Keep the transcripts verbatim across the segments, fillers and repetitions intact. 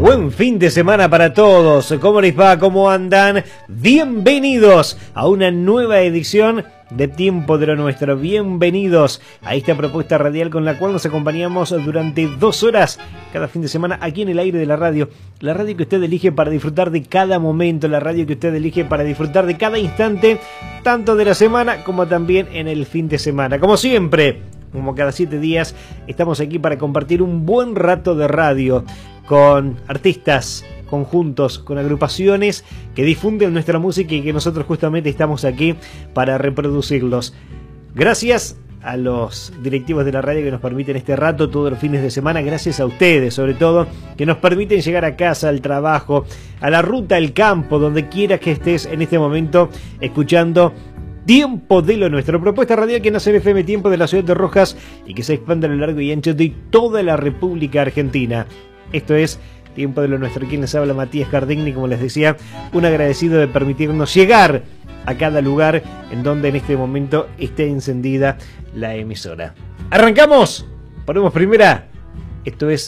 Buen fin de semana para todos. ¿Cómo les va? ¿Cómo andan? Bienvenidos a una nueva edición de Tiempo de lo Nuestro. Bienvenidos a esta propuesta radial con la cual nos acompañamos durante dos horas cada fin de semana aquí en el aire de la radio. La radio que usted elige para disfrutar de cada momento, la radio que usted elige para disfrutar de cada instante, tanto de la semana como también en el fin de semana. Como siempre, como cada siete días, estamos aquí para compartir un buen rato de radio con artistas, conjuntos, con agrupaciones que difunden nuestra música y que nosotros justamente estamos aquí para reproducirlos. Gracias a los directivos de la radio que nos permiten este rato todos los fines de semana, gracias a ustedes sobre todo, que nos permiten llegar a casa, al trabajo, a la ruta, al campo, donde quiera que estés en este momento escuchando Tiempo de lo Nuestro, propuesta radial que nace en F M Tiempo de la ciudad de Rojas y que se expande a lo largo y ancho de toda la República Argentina. Esto es Tiempo de lo Nuestro. Quien les habla, Matías Cardigni, como les decía, un agradecido de permitirnos llegar a cada lugar en donde en este momento esté encendida la emisora. ¡Arrancamos! Ponemos primera. Esto es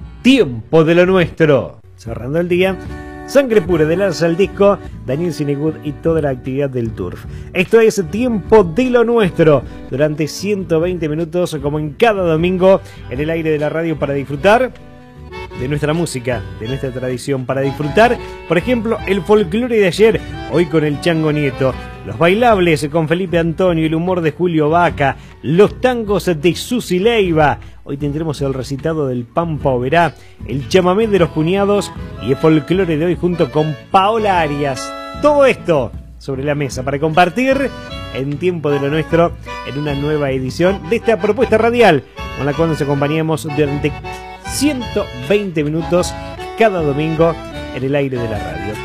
Tiempo de lo Nuestro. Cerrando el día, Sangre Pura del Alza al Disco, Daniel Sinegud y toda la actividad del Turf. Esto es Tiempo de lo Nuestro, durante ciento veinte minutos, como en cada domingo, en el aire de la radio para disfrutar de nuestra música, de nuestra tradición, para disfrutar, por ejemplo, el folclore de ayer, hoy con el Chango Nieto, los bailables con Felipe Antonio, el humor de Julio Vaca, los tangos de Susi Leiva, hoy tendremos el recitado del Pampa Oberá, el chamamé de los cuñados y el folclore de hoy junto con Paola Arias. Todo esto sobre la mesa para compartir en Tiempo de lo Nuestro en una nueva edición de esta propuesta radial con la cual nos acompañamos durante ciento veinte minutos cada domingo en el aire de la radio.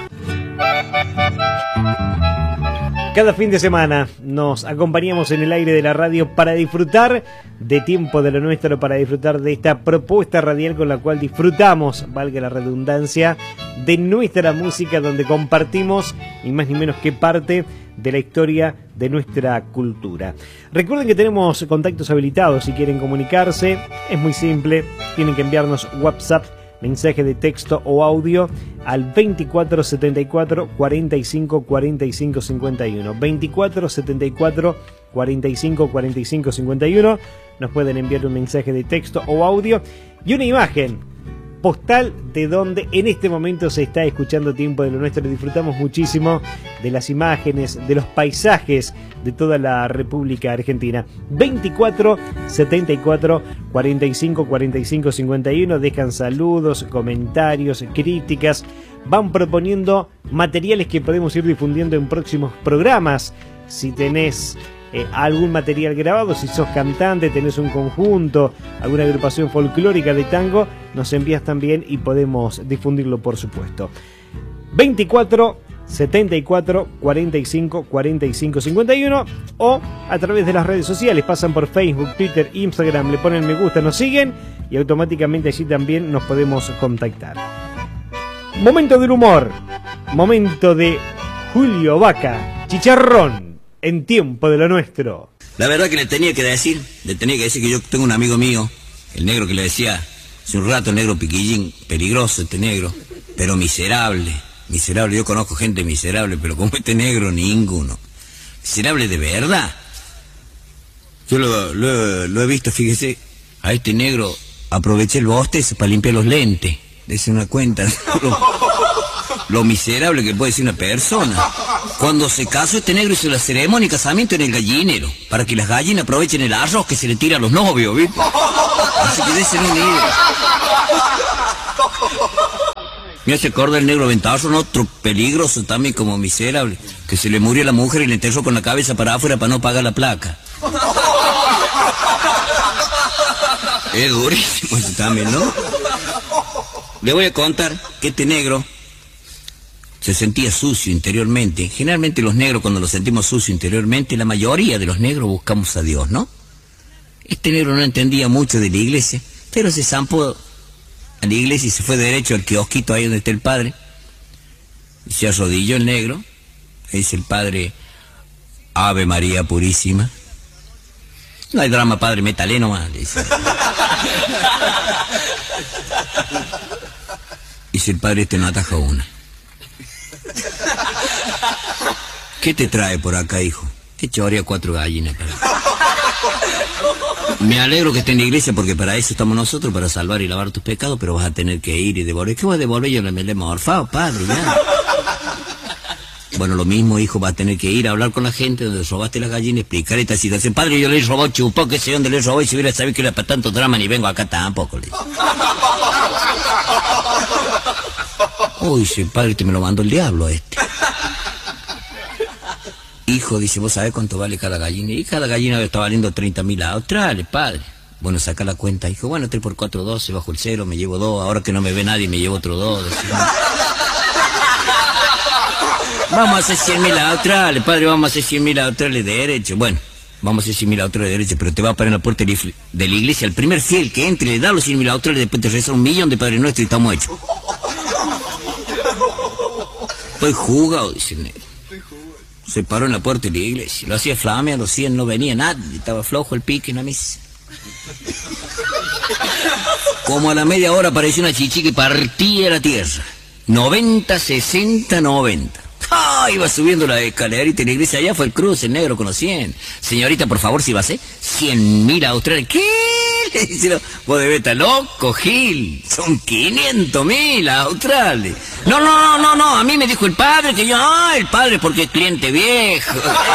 Cada fin de semana nos acompañamos en el aire de la radio para disfrutar de Tiempo de lo Nuestro, para disfrutar de esta propuesta radial con la cual disfrutamos, valga la redundancia, de nuestra música, donde compartimos ni más ni menos que parte de la historia de nuestra cultura. Recuerden que tenemos contactos habilitados si quieren comunicarse. Es muy simple, tienen que enviarnos WhatsApp, mensaje de texto o audio al veinticuatro setenta y cuatro cuarenta y cinco cuarenta y cinco cincuenta y uno. veinticuatro setenta y cuatro cuarenta y cinco cuarenta y cinco cincuenta y uno. Nos pueden enviar un mensaje de texto o audio y una imagen postal de donde en este momento se está escuchando Tiempo de lo Nuestro. Disfrutamos muchísimo de las imágenes, de los paisajes de toda la República Argentina. veinticuatro setenta y cuatro cuarenta y cinco cuarenta y cinco cincuenta y uno. Dejan saludos, comentarios, críticas, van proponiendo materiales que podemos ir difundiendo en próximos programas. Si tenés Eh, algún material grabado, si sos cantante, tenés un conjunto, alguna agrupación folclórica de tango, nos envías también y podemos difundirlo, por supuesto. veinticuatro setenta y cuatro cuarenta y cinco cuarenta y cinco cincuenta y uno o a través de las redes sociales, pasan por Facebook, Twitter, Instagram, le ponen me gusta, nos siguen y automáticamente allí también nos podemos contactar. Momento del humor, momento de Julio Vaca, Chicharrón, en Tiempo de lo Nuestro. La verdad que le tenía que decir, le tenía que decir que yo tengo un amigo mío, el negro que le decía hace un rato, el negro piquillín, peligroso este negro, pero miserable, miserable. Yo conozco gente miserable, pero como este negro, ninguno. Miserable de verdad. Yo lo, lo, lo he visto, fíjese, a este negro aproveché el bostezo para limpiar los lentes. Dese una cuenta, lo, lo miserable que puede ser una persona. Cuando se casó este negro hizo la ceremonia de casamiento en el gallinero, para que las gallinas aprovechen el arroz que se le tira a los novios, ¿viste? Así que dese una idea. Me hace acordar el negro Ventazo, otro peligroso también como miserable, que se le murió la mujer y le enterró con la cabeza para afuera para no pagar la placa. Es durísimo eso también, ¿no? Le voy a contar que este negro se sentía sucio interiormente. Generalmente los negros, cuando los sentimos sucio interiormente, la mayoría de los negros buscamos a Dios, ¿no? Este negro no entendía mucho de la iglesia, pero se zampó a la iglesia y se fue derecho al kiosquito ahí donde está el padre. Y se arrodilló el negro. Dice el padre, Ave María Purísima. No hay drama, padre, métale nomás, le dice. Y Dice el padre, este no ataja una. ¿Qué te trae por acá, hijo? Te chorea cuatro gallinas. Para... Me alegro que esté en la iglesia porque para eso estamos nosotros, para salvar y lavar tus pecados, pero vas a tener que ir y devolver. ¿Qué vas a devolver? Yo me le he morfado, padre, ya. Bueno, lo mismo, hijo, va a tener que ir a hablar con la gente donde robaste las gallinas, explicar esta situación. Padre, yo le he robado chupó, que sé dónde le he robado, y si hubiera sabido que era para tanto drama, ni vengo acá tampoco, le digo. Uy, sí, padre, te me lo mandó el diablo este. Hijo, dice, ¿vos sabés cuánto vale cada gallina? Y cada gallina está valiendo treinta mil australes, padre. Bueno, saca la cuenta, hijo. Bueno, tres por cuatro, doce, bajo el cero, me llevo dos. Ahora que no me ve nadie, me llevo otro dos. Vamos a hacer cien mil australes, padre, vamos a hacer cien mil australes de derecho. Bueno, vamos a hacer cien mil australes de derecho, pero te va a parar en la puerta de la iglesia. El primer fiel que entre, le da los cien mil australes, después te reza un millón de Padre Nuestro y estamos hechos. Estoy jugado, dice el negro. Se paró en la puerta de la iglesia, lo hacía flame, a los cien no venía nadie, estaba flojo el pique en la misa. Como a la media hora apareció una chichi que partía la tierra. noventa, sesenta, noventa. ¡Ah! Iba subiendo la escalerita de la iglesia, allá fue el cruce, el negro con los cien. Señorita, por favor, si va a ser cien mil australes. ¿Qué? Le dice, vos debes estar loco, Gil. Son quinientos mil australes. No, no, no, no, no, a mí me dijo el padre que yo, ah, el padre porque es cliente viejo.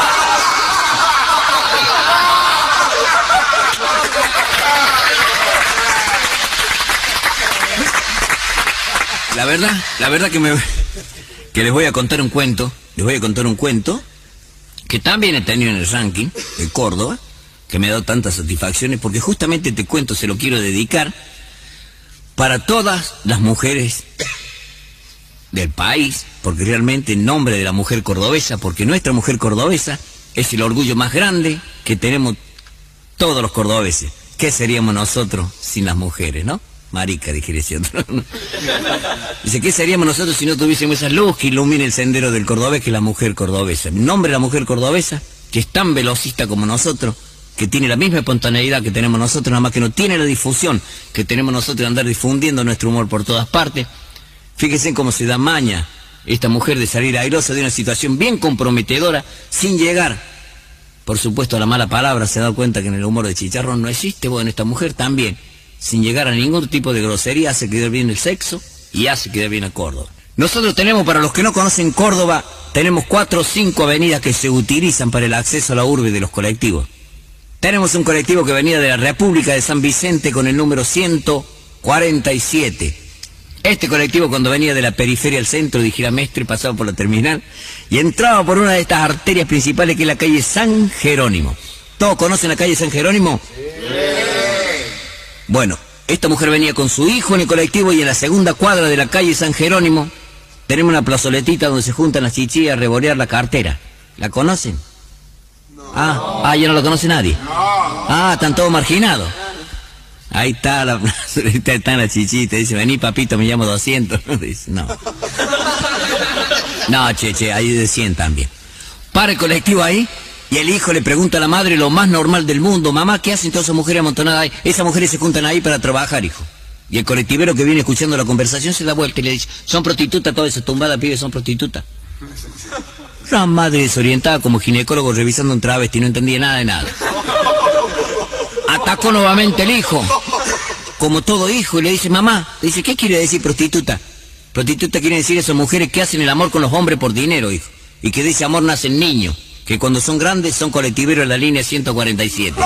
La verdad, la verdad que me... que les voy a contar un cuento, les voy a contar un cuento que también he tenido en el ranking de Córdoba, que me ha dado tantas satisfacciones, porque justamente este cuento se lo quiero dedicar para todas las mujeres del país, porque realmente en nombre de la mujer cordobesa, porque nuestra mujer cordobesa es el orgullo más grande que tenemos todos los cordobeses. ¿Qué seríamos nosotros sin las mujeres, no? Marica, dijera ese otro. Dice, ¿qué seríamos nosotros si no tuviésemos esa luz que ilumina el sendero del cordobés, que es la mujer cordobesa? En nombre de la mujer cordobesa, que es tan velocista como nosotros, que tiene la misma espontaneidad que tenemos nosotros, nada más que no tiene la difusión que tenemos nosotros de andar difundiendo nuestro humor por todas partes. Fíjense cómo se da maña esta mujer de salir airosa de una situación bien comprometedora, sin llegar, por supuesto, a la mala palabra. Se da cuenta que en el humor de chicharrón no existe. Bueno, esta mujer también, sin llegar a ningún tipo de grosería, hace quedar bien el sexo y hace quedar bien a Córdoba. Nosotros tenemos, para los que no conocen Córdoba, tenemos cuatro o cinco avenidas que se utilizan para el acceso a la urbe de los colectivos. Tenemos un colectivo que venía de la República de San Vicente con el número ciento cuarenta y siete. Este colectivo, cuando venía de la periferia al centro de Giramestre, pasaba por la terminal y entraba por una de estas arterias principales, que es la calle San Jerónimo. ¿Todos conocen la calle San Jerónimo? Sí. Bueno, esta mujer venía con su hijo en el colectivo y en la segunda cuadra de la calle San Jerónimo tenemos una plazoletita donde se juntan las chichillas a revolear la cartera. ¿La conocen? No. Ah, ah, ya no la conoce nadie. No. Ah, están todos marginados. Ahí está la plazoleta, está la chichita, dice, vení papito, me llamo doscientos. Dice, no. No, che, che, ahí de cien también. Para el colectivo ahí. Y el hijo le pregunta a la madre lo más normal del mundo: mamá, ¿qué hacen todas esas mujeres amontonadas ahí? Esas mujeres se juntan ahí para trabajar, hijo. Y el colectivero que viene escuchando la conversación se da vuelta y le dice: son prostitutas todas esas tumbadas, pibes, son prostitutas. La madre desorientada como ginecólogo revisando un travesti, no entendía nada de nada. Atacó nuevamente el hijo, como todo hijo, y le dice: mamá, le dice, ¿qué quiere decir prostituta? Prostituta quiere decir esas mujeres que hacen el amor con los hombres por dinero, hijo. Y que de ese amor nacen niños, que cuando son grandes son colectiveros en la línea ciento cuarenta y siete.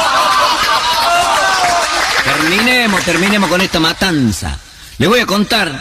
Terminemos, terminemos con esta matanza. Les voy a contar